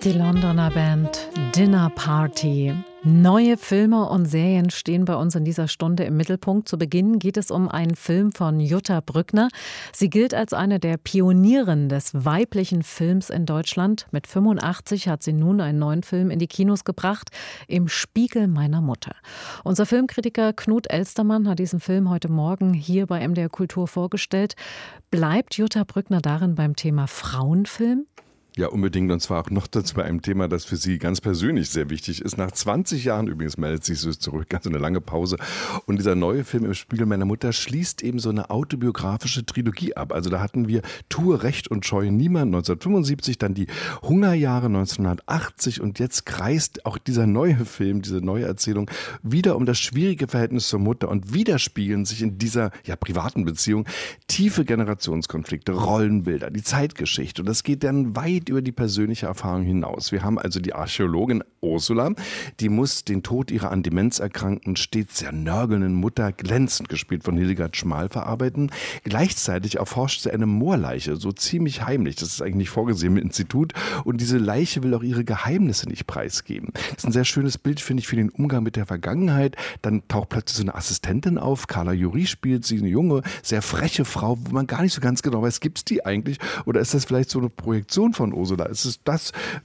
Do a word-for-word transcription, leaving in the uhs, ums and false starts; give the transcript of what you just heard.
Die Londoner Band Dinner Party. Neue Filme und Serien stehen bei uns in dieser Stunde im Mittelpunkt. Zu Beginn geht es um einen Film von Jutta Brückner. Sie gilt als eine der Pionierinnen des weiblichen Films in Deutschland. Mit fünfundachtzig hat sie nun einen neuen Film in die Kinos gebracht, Im Spiegel meiner Mutter. Unser Filmkritiker Knut Elstermann hat diesen Film heute Morgen hier bei M D R Kultur vorgestellt. Bleibt Jutta Brückner darin beim Thema Frauenfilm? Ja, unbedingt. Und zwar auch noch dazu bei einem Thema, das für Sie ganz persönlich sehr wichtig ist. Nach zwanzig Jahren übrigens meldet sich so zurück, also eine lange Pause. Und dieser neue Film Im Spiegel meiner Mutter schließt eben so eine autobiografische Trilogie ab. Also da hatten wir Tue Recht und Scheue Niemand neunzehnhundertfünfundsiebzig, dann die Hungerjahre neunzehnhundertachtzig und jetzt kreist auch dieser neue Film, diese neue Erzählung wieder um das schwierige Verhältnis zur Mutter und wieder spielen sich in dieser ja, privaten Beziehung tiefe Generationskonflikte, Rollenbilder, die Zeitgeschichte. Und das geht dann weit über die persönliche Erfahrung hinaus. Wir haben also die Archäologin Ursula, die muss den Tod ihrer an Demenz erkrankten, stets sehr nörgelnden Mutter, glänzend gespielt von Hildegard Schmal, verarbeiten. Gleichzeitig erforscht sie eine Moorleiche, so ziemlich heimlich. Das ist eigentlich nicht vorgesehen im Institut. Und diese Leiche will auch ihre Geheimnisse nicht preisgeben. Das ist ein sehr schönes Bild, finde ich, für den Umgang mit der Vergangenheit. Dann taucht plötzlich so eine Assistentin auf. Carla Jury spielt sie, eine junge, sehr freche Frau, wo man gar nicht so ganz genau weiß, gibt es die eigentlich? Oder ist das vielleicht so eine Projektion von Ursula? Ist es das